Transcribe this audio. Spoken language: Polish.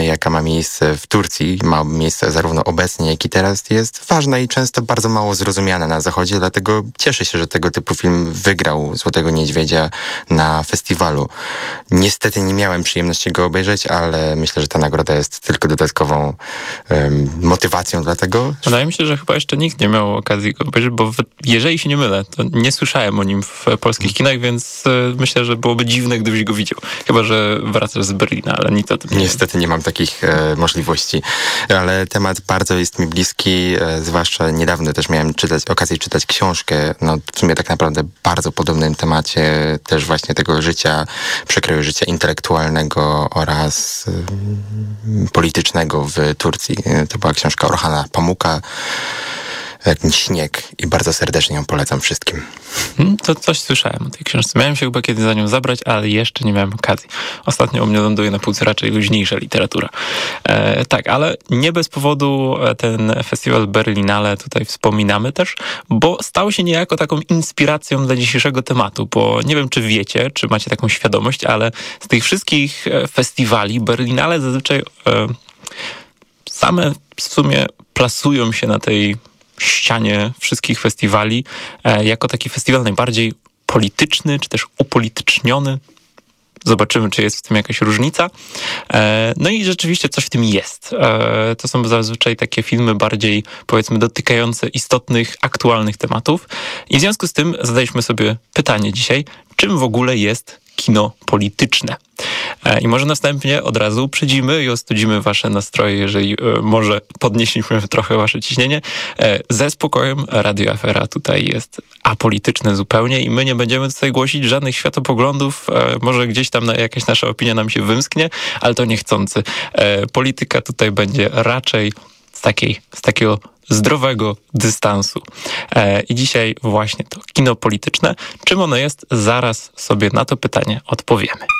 jaka ma miejsce w Turcji, ma miejsce zarówno obecnie, jak i teraz, jest ważna i często bardzo mało zrozumiana na Zachodzie, dlatego cieszę się, że tego typu film wygrał Złotego Niedźwiedzia na festiwalu. Niestety nie miałem przyjemności go obejrzeć, ale myślę, że ta nagroda jest tylko dodatkową motywacją dla tego. Wydaje mi się, że chyba jeszcze nikt nie miał okazji go obejrzeć, bo jeżeli się nie mylę, to nie słyszałem o nim w polskich kinach, więc myślę, że byłoby dziwne, gdybyś go widział. Chyba że wracasz z Berlina, ale nic o tym nie Niestety nie mam takich możliwości, ale temat bardzo jest mi bliski, zwłaszcza niedawno też miałem okazję czytać książkę, no w sumie tak naprawdę bardzo podobnym temacie, też właśnie tego życia, przekroju życia intelektualnego oraz politycznego w Turcji. To była książka Orhana Pamuka, Śnieg, i bardzo serdecznie ją polecam wszystkim. To coś słyszałem o tej książce. Miałem się chyba kiedyś za nią zabrać, ale jeszcze nie miałem okazji. Ostatnio u mnie ląduje na półce raczej luźniejsza literatura. Tak, ale nie bez powodu ten festiwal Berlinale tutaj wspominamy też, bo stał się niejako taką inspiracją dla dzisiejszego tematu, bo nie wiem, czy wiecie, czy macie taką świadomość, ale z tych wszystkich festiwali Berlinale zazwyczaj same w sumie plasują się na tej ścianie wszystkich festiwali jako taki festiwal najbardziej polityczny, czy też upolityczniony. Zobaczymy, czy jest w tym jakaś różnica. No i rzeczywiście coś w tym jest. To są zazwyczaj takie filmy bardziej, powiedzmy, dotykające istotnych, aktualnych tematów. I w związku z tym zadaliśmy sobie pytanie dzisiaj, czym w ogóle jest kino polityczne? I może następnie od razu uprzedzimy i ostudzimy wasze nastroje, jeżeli może podnieśliśmy trochę wasze ciśnienie. Ze spokojem, Radio Afera tutaj jest apolityczne zupełnie i my nie będziemy tutaj głosić żadnych światopoglądów. Może gdzieś tam jakaś nasza opinia nam się wymsknie, ale to niechcący. Polityka tutaj będzie raczej z takiego zdrowego dystansu. I dzisiaj właśnie to kino polityczne. Czym ono jest? Zaraz sobie na to pytanie odpowiemy.